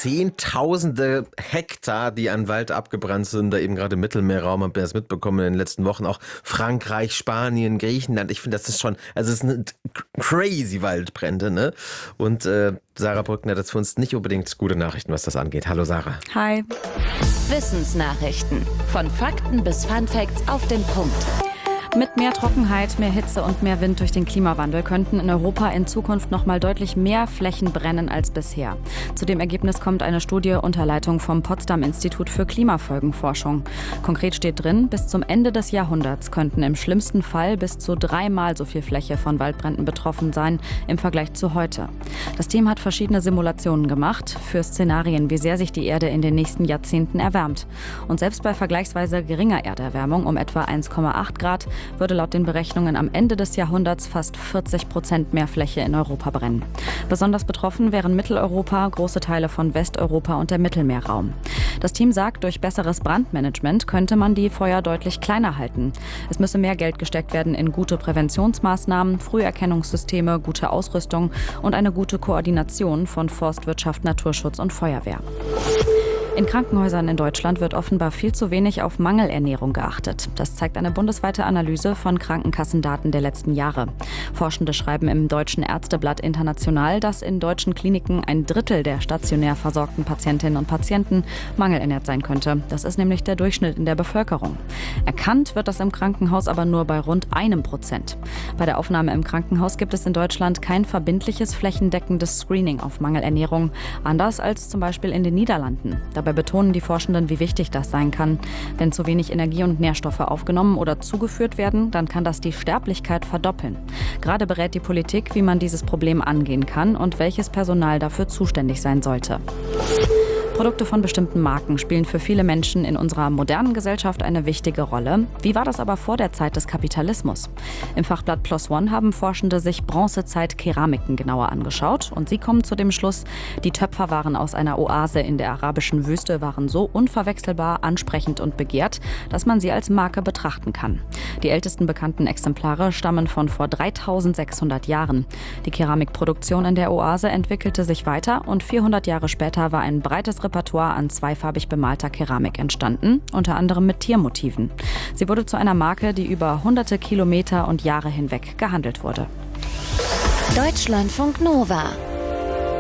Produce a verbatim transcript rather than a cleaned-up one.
Zehntausende Hektar, die an Wald abgebrannt sind, da eben gerade im Mittelmeerraum, habt ihr das mitbekommen in den letzten Wochen, auch Frankreich, Spanien, Griechenland. Ich finde, das ist schon, also es sind crazy Waldbrände, ne? Und äh, Sarah Brückner hat jetzt für uns nicht unbedingt gute Nachrichten, was das angeht. Hallo Sarah. Hi. Wissensnachrichten. Von Fakten bis Funfacts auf den Punkt. Mit mehr Trockenheit, mehr Hitze und mehr Wind durch den Klimawandel könnten in Europa in Zukunft noch mal deutlich mehr Flächen brennen als bisher. Zu dem Ergebnis kommt eine Studie unter Leitung vom Potsdam-Institut für Klimafolgenforschung. Konkret steht drin, bis zum Ende des Jahrhunderts könnten im schlimmsten Fall bis zu dreimal so viel Fläche von Waldbränden betroffen sein im Vergleich zu heute. Das Team hat verschiedene Simulationen gemacht für Szenarien, wie sehr sich die Erde in den nächsten Jahrzehnten erwärmt. Und selbst bei vergleichsweise geringer Erderwärmung um etwa eins Komma acht Grad würde laut den Berechnungen am Ende des Jahrhunderts fast vierzig Prozent mehr Fläche in Europa brennen. Besonders betroffen wären Mitteleuropa, große Teile von Westeuropa und der Mittelmeerraum. Das Team sagt, durch besseres Brandmanagement könnte man die Feuer deutlich kleiner halten. Es müsse mehr Geld gesteckt werden in gute Präventionsmaßnahmen, Früherkennungssysteme, gute Ausrüstung und eine gute Koordination von Forstwirtschaft, Naturschutz und Feuerwehr. In Krankenhäusern in Deutschland wird offenbar viel zu wenig auf Mangelernährung geachtet. Das zeigt eine bundesweite Analyse von Krankenkassendaten der letzten Jahre. Forschende schreiben im Deutschen Ärzteblatt International, dass in deutschen Kliniken ein Drittel der stationär versorgten Patientinnen und Patienten mangelernährt sein könnte. Das ist nämlich der Durchschnitt in der Bevölkerung. Erkannt wird das im Krankenhaus aber nur bei rund einem Prozent. Bei der Aufnahme im Krankenhaus gibt es in Deutschland kein verbindliches flächendeckendes Screening auf Mangelernährung, anders als zum Beispiel in den Niederlanden. Dabei betonen die Forschenden, wie wichtig das sein kann. Wenn zu wenig Energie und Nährstoffe aufgenommen oder zugeführt werden, dann kann das die Sterblichkeit verdoppeln. Gerade berät die Politik, wie man dieses Problem angehen kann und welches Personal dafür zuständig sein sollte. Produkte von bestimmten Marken spielen für viele Menschen in unserer modernen Gesellschaft eine wichtige Rolle. Wie war das aber vor der Zeit des Kapitalismus? Im Fachblatt PLOS ONE haben Forschende sich Bronzezeit-Keramiken genauer angeschaut und sie kommen zu dem Schluss, die Töpferwaren aus einer Oase in der arabischen Wüste waren so unverwechselbar, ansprechend und begehrt, dass man sie als Marke betrachten kann. Die ältesten bekannten Exemplare stammen von vor dreitausendsechshundert Jahren. Die Keramikproduktion in der Oase entwickelte sich weiter und vierhundert Jahre später war ein breites Repertoire an zweifarbig bemalter Keramik entstanden, unter anderem mit Tiermotiven. Sie wurde zu einer Marke, die über hunderte Kilometer und Jahre hinweg gehandelt wurde. Deutschlandfunk Nova.